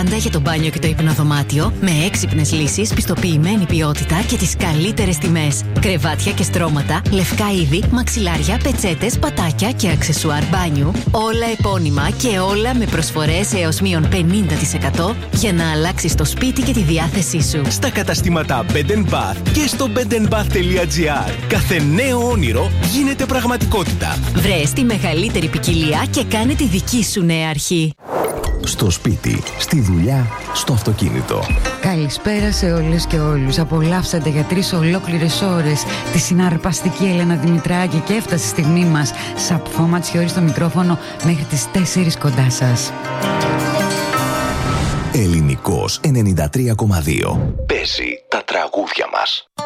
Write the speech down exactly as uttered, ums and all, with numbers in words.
πάντα για το μπάνιο και το υπνοδωμάτιο με έξυπνες λύσεις, πιστοποιημένη ποιότητα και τις καλύτερες τιμές. Κρεβάτια και στρώματα, λευκά είδη, μαξιλάρια, πετσέτες, πατάκια και αξεσουάρ μπάνιου. Όλα επώνυμα και όλα με προσφορές έως μείον πενήντα τοις εκατό για να αλλάξεις το σπίτι και τη διάθεσή σου. Στα καταστήματα Bed and Bath και στο bed and bath τελεία gr. Κάθε νέο όνειρο γίνεται πραγματικότητα. Βρες τη μεγαλύτερη ποικιλία και κάνε τη δική σου νέα αρχή. Στο σπίτι, στη δουλειά, στο αυτοκίνητο. Καλησπέρα σε όλες και όλους. Απολαύσατε για τρεις ολόκληρες ώρες τη συναρπαστική Έλενα Δημητράκη και έφτασε η στιγμή μας. Σαπφό Ματσιώρη στο μικρόφωνο μέχρι τις τέσσερις κοντά σας. Ελληνικός ενενήντα τρία κόμμα δύο. Παίζει τα τραγούδια μας.